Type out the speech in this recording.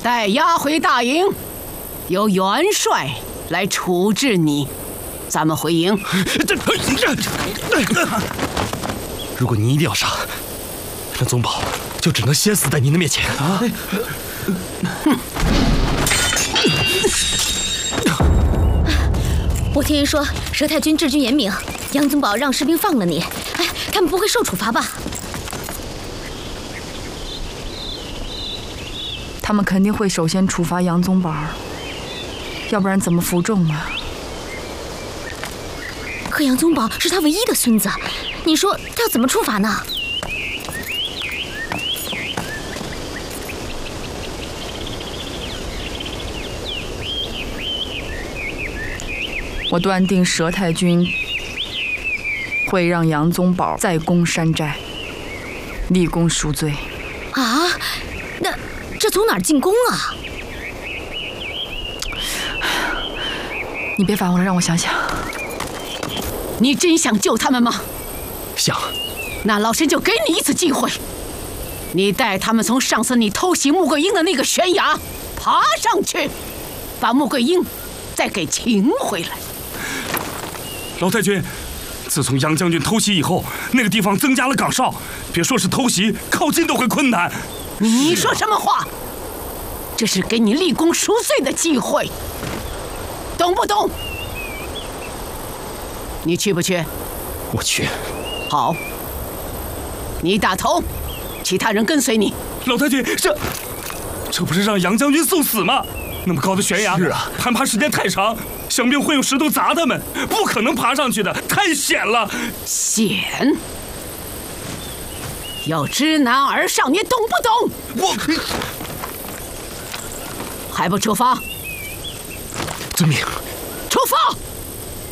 待押回大营，由元帅来处置你。咱们回营。 如果你一定要杀，那宗保就只能先死在您的面前啊！ 我听人说佘太君治军严明，杨宗保让士兵放了你，哎，他们不会受处罚吧？ 他们肯定会首先处罚杨宗保，要不然怎么服众啊？ 可杨宗保是他唯一的孙子，你说他要怎么处罚呢？ 我断定佘太君会让杨宗保再攻山寨，立功赎罪。 啊，那这从哪儿进宫啊？ 你别烦我了，让我想想。 你真想救他们吗？ 想。 那老身就给你一次机会，你带他们从上次你偷袭穆桂英的那个悬崖爬上去，把穆桂英再给擒回来。 老太君，自从杨将军偷袭以后，那个地方增加了岗哨，别说是偷袭，靠近都会困难。 你说什么话？这是给你立功赎罪的机会，懂不懂？你去不去？ 我去。 好，你打头，其他人跟随你。 老太君，这不是让杨将军送死吗？那么高的悬崖， 是啊， 攀爬时间太长，想必会用石头砸他们，不可能爬上去的，太险了。 险？要知难而上，你懂不懂？ 我还不出发？ 遵命。 出发！